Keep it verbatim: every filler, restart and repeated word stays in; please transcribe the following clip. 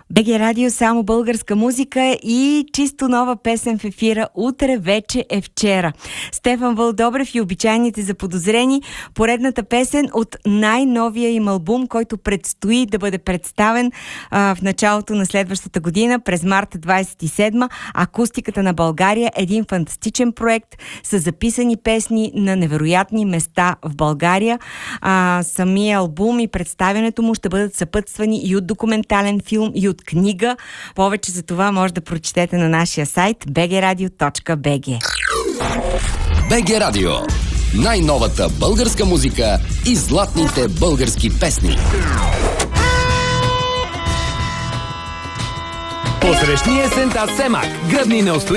БГ Радио, само българска музика и чисто нова песен в ефира. Утре вече е вчера. Стефан Вълдобрев и обичайните заподозрени. Поредната песен от най-новия им албум, който предстои да бъде представен а, в началото на следващата година, през март двадесет и седма. Акустиката на България. Един фантастичен проект с записани песни на невероятни места в България. А, самия албум и представянето му ще бъдат съпътствани и от документален филм, и от книга. Повече за това може да прочетете на нашия сайт би джи радио точка би джи. БГ Радио. Най-новата българска музика и златните български песни. Посрещни есента Семак. Гръбни неустои